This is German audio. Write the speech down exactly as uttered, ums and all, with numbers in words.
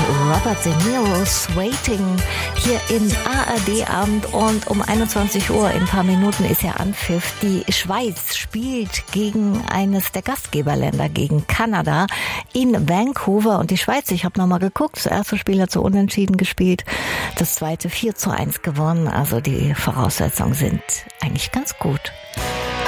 Robert De Niro's Waiting hier in A R D Abend, und um einundzwanzig Uhr in ein paar Minuten ist ja Anpfiff. Die Schweiz spielt gegen eines der Gastgeberländer, gegen Kanada in Vancouver, und die Schweiz, ich habe nochmal geguckt, das erste Spiel hat so unentschieden gespielt, das zweite vier zu eins gewonnen, also die Voraussetzungen sind eigentlich ganz gut.